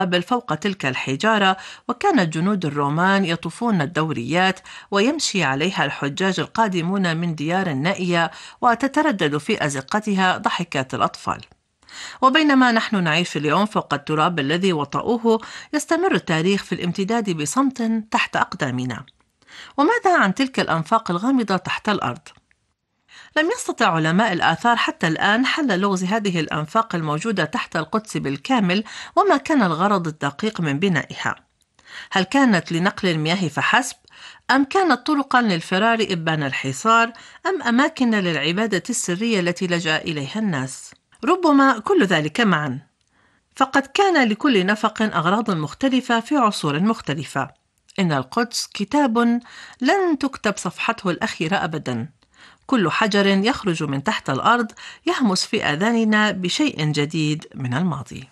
بل فوق تلك الحجارة، وكان الجنود الرومان يطوفون الدوريات ويمشي عليها الحجاج القادمون من ديار نائية، وتتردد في أزقتها ضحكات الأطفال. وبينما نحن نعيش اليوم فوق التراب الذي وطئوه، يستمر التاريخ في الامتداد بصمت تحت أقدامنا. وماذا عن تلك الأنفاق الغامضة تحت الأرض؟ لم يستطع علماء الآثار حتى الآن حل لغز هذه الأنفاق الموجودة تحت القدس بالكامل، وما كان الغرض الدقيق من بنائها. هل كانت لنقل المياه فحسب؟ أم كانت طرقا للفرار إبان الحصار؟ أم أماكن للعبادة السرية التي لجأ إليها الناس؟ ربما كل ذلك معا، فقد كان لكل نفق أغراض مختلفة في عصور مختلفة. إن القدس كتاب لن تكتب صفحته الأخيرة أبدا. كل حجر يخرج من تحت الأرض يهمس في آذاننا بشيء جديد من الماضي.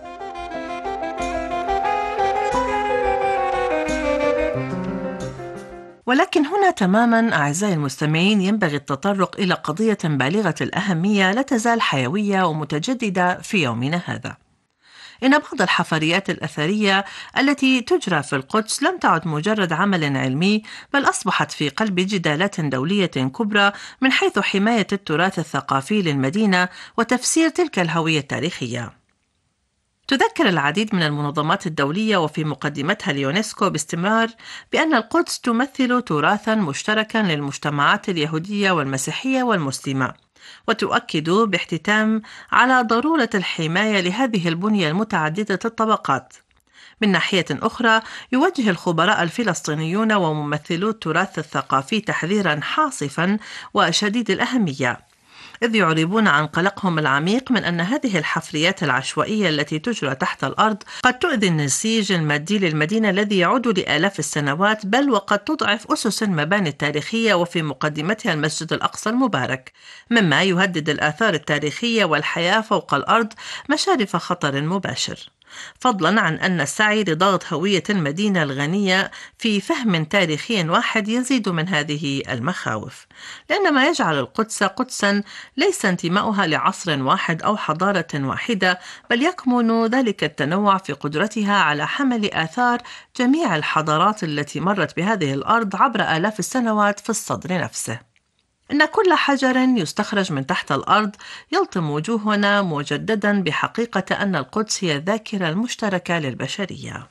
ولكن هنا تماما أعزائي المستمعين ينبغي التطرق إلى قضية بالغة الأهمية لا تزال حيوية ومتجددة في يومنا هذا. إن بعض الحفريات الأثرية التي تجرى في القدس لم تعد مجرد عمل علمي، بل أصبحت في قلب جدالات دولية كبرى من حيث حماية التراث الثقافي للمدينة وتفسير تلك الهوية التاريخية. تذكر العديد من المنظمات الدولية وفي مقدمتها اليونسكو باستمرار بأن القدس تمثل تراثا مشتركا للمجتمعات اليهودية والمسيحية والمسلمة، وتؤكد باحتتام على ضرورة الحماية لهذه البنية المتعددة الطبقات. من ناحية أخرى، يوجه الخبراء الفلسطينيون وممثلو التراث الثقافي تحذيرا حاصفا وشديد الأهمية، إذ يعربون عن قلقهم العميق من أن هذه الحفريات العشوائية التي تجرى تحت الأرض قد تؤذي النسيج المادي للمدينة الذي يعود لآلاف السنوات، بل وقد تضعف أسس المباني التاريخية وفي مقدمتها المسجد الأقصى المبارك، مما يهدد الآثار التاريخية والحياة فوق الأرض مشارف خطر مباشر. فضلا عن أن السعي لضغط هوية المدينة الغنية في فهم تاريخي واحد يزيد من هذه المخاوف، لأن ما يجعل القدس قدسا ليس انتماؤها لعصر واحد أو حضارة واحدة، بل يكمن ذلك التنوع في قدرتها على حمل آثار جميع الحضارات التي مرت بهذه الأرض عبر آلاف السنوات في الصدر نفسه. إن كل حجر يستخرج من تحت الأرض يلطم وجوهنا مجددا بحقيقة أن القدس هي الذاكرة المشتركة للبشرية.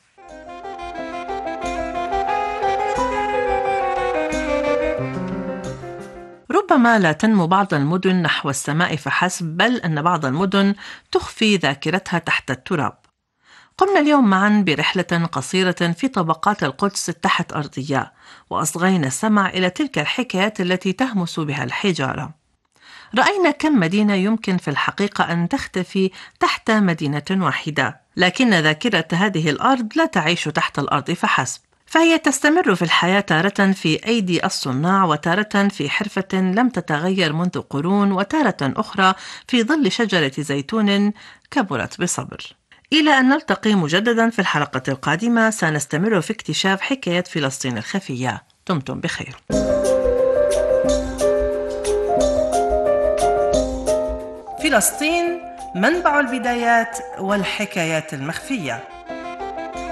ربما لا تنمو بعض المدن نحو السماء فحسب، بل أن بعض المدن تخفي ذاكرتها تحت التراب. قمنا اليوم معا برحلة قصيرة في طبقات القدس التحت أرضية، وأصغينا السمع إلى تلك الحكايات التي تهمس بها الحجارة. رأينا كم مدينة يمكن في الحقيقة أن تختفي تحت مدينة واحدة، لكن ذاكرة هذه الأرض لا تعيش تحت الأرض فحسب، فهي تستمر في الحياة تارة في أيدي الصناع، وتارة في حرفة لم تتغير منذ قرون، وتارة أخرى في ظل شجرة زيتون كبرت بصبر. إلى أن نلتقي مجددا في الحلقة القادمة، سنستمر في اكتشاف حكايات فلسطين الخفية. دمتم بخير. فلسطين، منبع البدايات والحكايات المخفية.